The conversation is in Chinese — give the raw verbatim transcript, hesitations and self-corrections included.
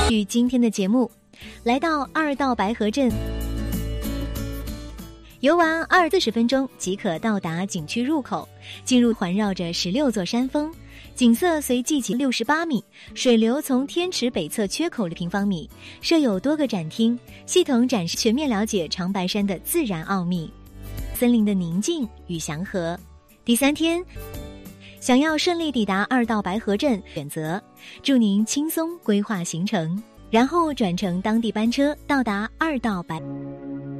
与今天的节目，来到二道白河镇，游玩二四十分钟即可到达景区入口，进入环绕着十六座山峰，景色随季节六十八米，水流从天池北侧缺口平方米，设有多个展厅，系统展示全面了解长白山的自然奥秘，森林的宁静与祥和。第三天，想要顺利抵达二道白河镇，选择祝您轻松规划行程，然后转乘当地班车到达二道白。